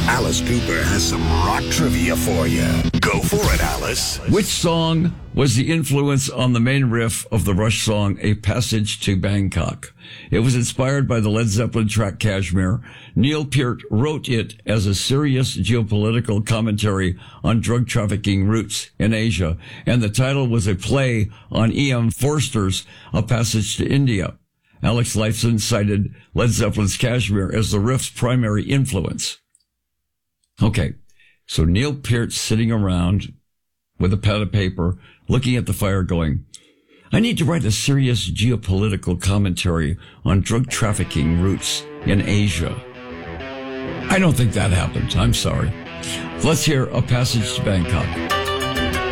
Alice Cooper has some rock trivia for you. Go for it, Alice. Which song was the influence on the main riff of the Rush song A Passage to Bangkok? It was inspired by the Led Zeppelin track Kashmir. Neil Peart wrote it as a serious geopolitical commentary on drug trafficking routes in Asia, and the title was a play on E.M. Forster's A Passage to India. Alex Lifeson cited Led Zeppelin's Kashmir as the riff's primary influence. Okay, so Neil Peart's sitting around with a pad of paper, looking at the fire going, I need to write a serious geopolitical commentary on drug trafficking routes in Asia. I don't think that happened. I'm sorry. Let's hear A Passage to Bangkok.